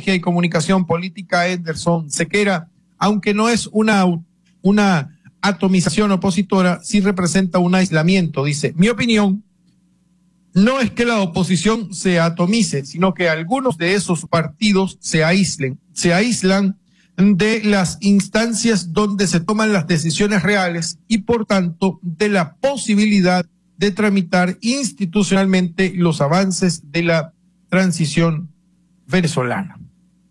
Estrategia y Comunicación Política, Ederson Sequera, aunque no es una atomización opositora, sí representa un aislamiento. Dice, mi opinión no es que la oposición se atomice, sino que algunos de esos partidos se aíslan de las instancias donde se toman las decisiones reales y por tanto de la posibilidad de tramitar institucionalmente los avances de la transición venezolana.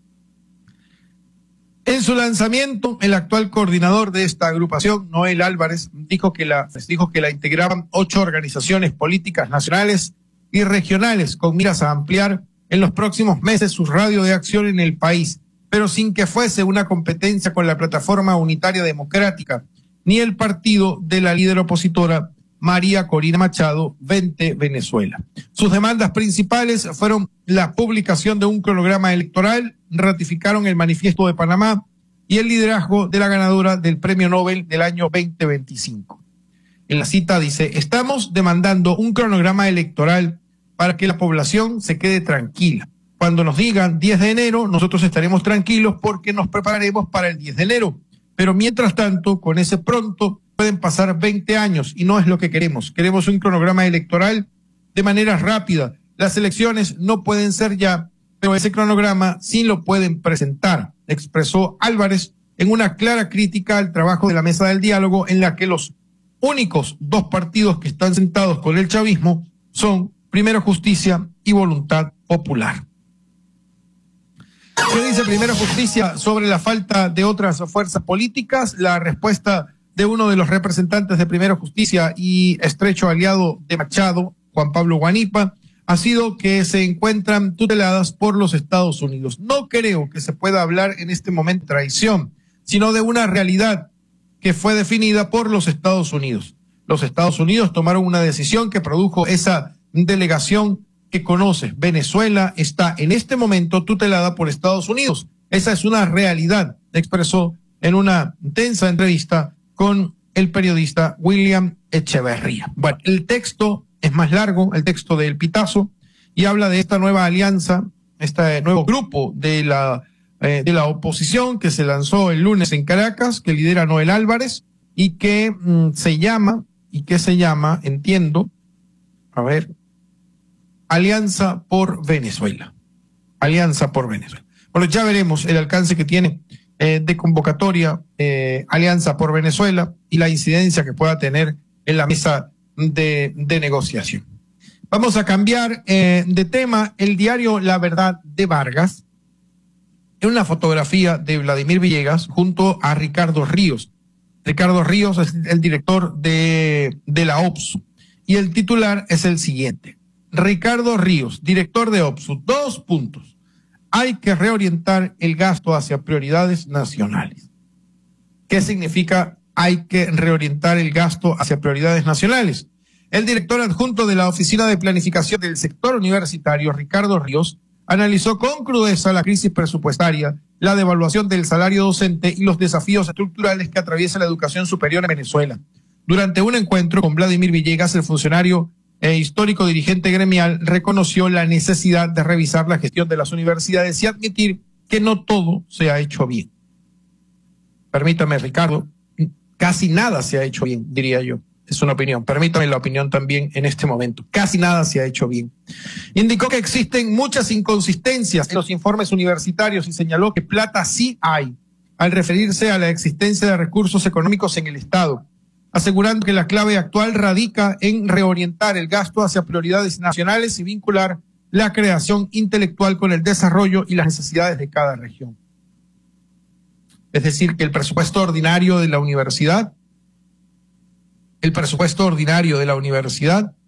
En su lanzamiento, el actual coordinador de esta agrupación, Noel Álvarez, dijo que la integraban 8 organizaciones políticas nacionales y regionales con miras a ampliar en los próximos meses su radio de acción en el país, pero sin que fuese una competencia con la Plataforma Unitaria Democrática, ni el partido de la líder opositora María Corina Machado, Vente Venezuela. Sus demandas principales fueron la publicación de un cronograma electoral, ratificaron el Manifiesto de Panamá y el liderazgo de la ganadora del Premio Nobel del año 2025. En la cita dice, estamos demandando un cronograma electoral para que la población se quede tranquila. Cuando nos digan 10 de enero, nosotros estaremos tranquilos porque nos prepararemos para el 10 de enero. Pero mientras tanto, con ese pronto, pueden pasar 20 años y no es lo que queremos. Queremos un cronograma electoral de manera rápida. Las elecciones no pueden ser ya, pero ese cronograma sí lo pueden presentar, expresó Álvarez en una clara crítica al trabajo de la mesa del diálogo en la que los únicos 2 partidos que están sentados con el chavismo son Primero Justicia y Voluntad Popular. ¿Qué dice Primero Justicia sobre la falta de otras fuerzas políticas? La respuesta de uno de los representantes de Primero Justicia y estrecho aliado de Machado, Juan Pablo Guanipa, ha sido que se encuentran tuteladas por los Estados Unidos. No creo que se pueda hablar en este momento de traición, sino de una realidad que fue definida por los Estados Unidos. Los Estados Unidos tomaron una decisión que produjo esa delegación que conoce. Venezuela está en este momento tutelada por Estados Unidos. Esa es una realidad, expresó en una intensa entrevista con el periodista William Echeverría. Bueno, el texto es más largo, el texto del Pitazo, y habla de esta nueva alianza, este nuevo grupo de la oposición que se lanzó el lunes en Caracas, que lidera Noel Álvarez, y que se llama, entiendo, Alianza por Venezuela. Alianza por Venezuela. Bueno, ya veremos el alcance que tiene de convocatoria Alianza por Venezuela y la incidencia que pueda tener en la mesa de negociación. Vamos a cambiar de tema. El diario La Verdad de Vargas, en una fotografía de Vladimir Villegas junto a Ricardo Ríos. Ricardo Ríos es el director de la OPSU y el titular es el siguiente. Ricardo Ríos, director de OPSU, 2 puntos. Hay que reorientar el gasto hacia prioridades nacionales. ¿Qué significa hay que reorientar el gasto hacia prioridades nacionales? El director adjunto de la Oficina de Planificación del Sector Universitario, Ricardo Ríos, analizó con crudeza la crisis presupuestaria, la devaluación del salario docente y los desafíos estructurales que atraviesa la educación superior en Venezuela. Durante un encuentro con Vladimir Villegas, el funcionario histórico dirigente gremial reconoció la necesidad de revisar la gestión de las universidades y admitir que no todo se ha hecho bien. Permítame, Ricardo, casi nada se ha hecho bien, diría yo. Es una opinión. Permítame la opinión también en este momento. Casi nada se ha hecho bien. Indicó que existen muchas inconsistencias en los informes universitarios y señaló que plata sí hay, al referirse a la existencia de recursos económicos en el Estado, asegurando que la clave actual radica en reorientar el gasto hacia prioridades nacionales y vincular la creación intelectual con el desarrollo y las necesidades de cada región. Es decir, que el presupuesto ordinario de la universidad